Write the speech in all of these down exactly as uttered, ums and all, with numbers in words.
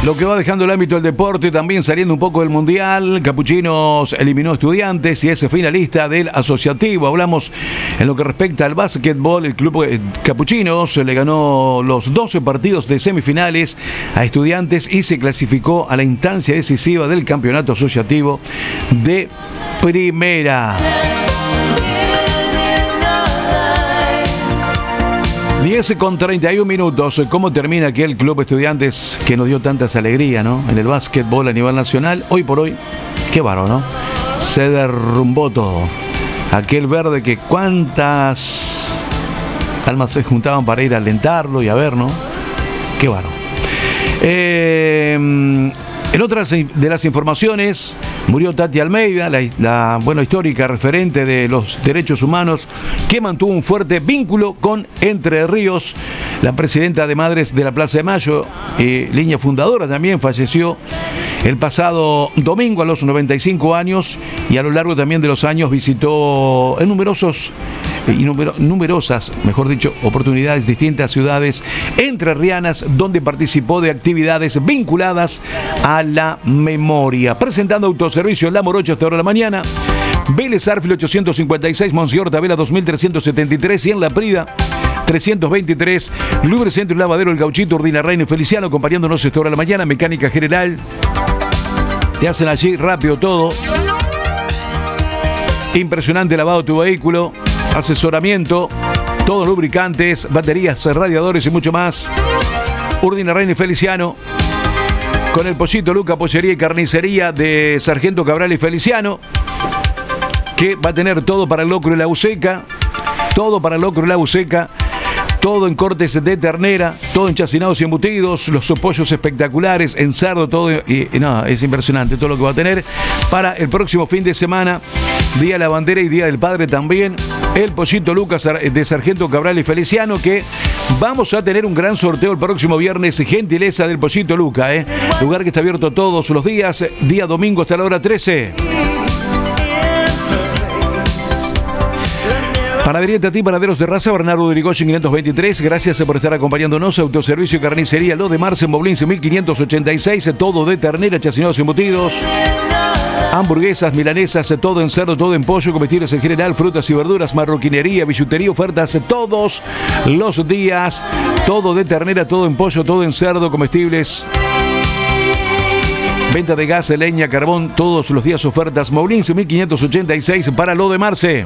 Lo que va dejando el ámbito del deporte, también saliendo un poco del Mundial. Capuchinos eliminó a Estudiantes y es finalista del asociativo. Hablamos en lo que respecta al básquetbol. El club Capuchinos le ganó los doce partidos de semifinales a Estudiantes y se clasificó a la instancia decisiva del campeonato asociativo de primera. diez con treinta y un minutos. ¿Cómo termina aquel club Estudiantes que nos dio tantas alegrías, ¿no? En el básquetbol a nivel nacional. Hoy por hoy, qué bárbaro, ¿no? Se derrumbó todo. Aquel verde que cuántas almas se juntaban para ir a alentarlo y a ver, ¿no? Qué bárbaro. Eh, en otras de las informaciones, murió Tati Almeida, la, la bueno, histórica referente de los derechos humanos, que mantuvo un fuerte vínculo con Entre Ríos. La presidenta de Madres de la Plaza de Mayo, eh, línea fundadora, también falleció el pasado domingo a los noventa y cinco años, y a lo largo también de los años visitó en numerosos y numero, numerosas, mejor dicho, oportunidades, distintas ciudades entrerrianas donde participó de actividades vinculadas a la memoria. Presentando autoservicio en La Morocha hasta ahora de la mañana, Vélez Arfield ochocientos cincuenta y seis, Monseñor Tavera dos mil trescientos setenta y tres y en La Prida trescientos veintitrés, Lubricentro y Lavadero El Gauchito, Urdina Reina y Feliciano, acompañándonos esta hora de la mañana. Mecánica General, te hacen allí rápido todo. Impresionante lavado de tu vehículo, asesoramiento, todos lubricantes, baterías, radiadores y mucho más. Urdina Reina y Feliciano, con el Pollito Luca, pollería y carnicería de Sargento Cabral y Feliciano, que va a tener todo para el locro y la buceca, todo para el locro y la buceca, todo en cortes de ternera, todo en chacinados y embutidos, los pollos espectaculares, en cerdo, todo, y, y no, es impresionante todo lo que va a tener para el próximo fin de semana, Día de la Bandera y Día del Padre también. El Pollito Lucas de Sargento Cabral y Feliciano, que vamos a tener un gran sorteo el próximo viernes, gentileza del Pollito Luca, ¿eh? Lugar que está abierto todos los días, día domingo hasta la hora trece. Panadería Tatí, Panaderos de Raza, Bernardo de Irigoyen quinientos veintitrés. Gracias por estar acompañándonos. Autoservicio y Carnicería Lo de Marce en Moblince mil quinientos ochenta y seis. Todo de ternera, chacinados y embutidos. Hamburguesas, milanesas, todo en cerdo, todo en pollo, comestibles en general, frutas y verduras, marroquinería, billutería, ofertas todos los días. Todo de ternera, todo en pollo, todo en cerdo, comestibles. Venta de gas, de leña, carbón, todos los días ofertas. Moblince mil quinientos ochenta y seis para Lo de Marce.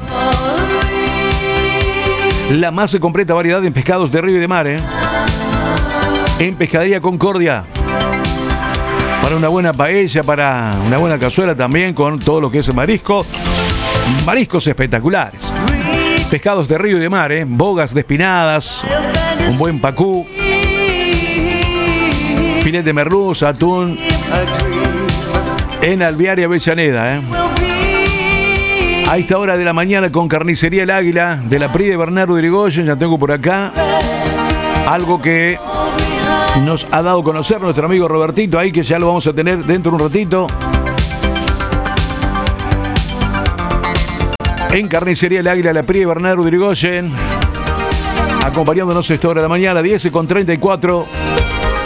La más completa variedad en pescados de río y de mar, ¿eh? En Pescadería Concordia. Para una buena paella, para una buena cazuela también, con todo lo que es marisco. Mariscos espectaculares. Pescados de río y de mar, ¿eh? Bogas despinadas, un buen pacú, filete de merluz, atún. En Alvear y Avellaneda, ¿eh? A esta hora de la mañana con Carnicería El Águila de La Prida de Bernardo de Irigoyen. Ya tengo por acá algo que nos ha dado a conocer nuestro amigo Robertito ahí, que ya lo vamos a tener dentro de un ratito. En Carnicería El Águila, La Prida de Bernardo de Irigoyen, acompañándonos a esta hora de la mañana, diez con treinta y cuatro.